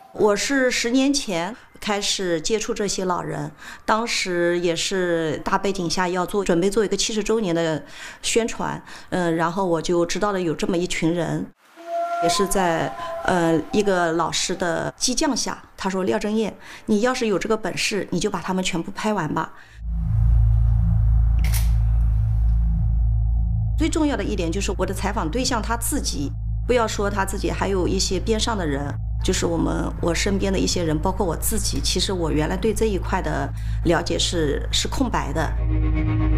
我是10年前开始接触这些老人，当时也是大背景下准备做一个70周年的宣传，然后我就知道了有这么一群人，也是在一个老师的激将下，他说廖正燕，你要是有这个本事，你就把他们全部拍完吧。最重要的一点就是我的采访对象他自己，不要说他自己，还有一些边上的人，就是我身边的一些人，包括我自己，其实我原来对这一块的了解是空白的。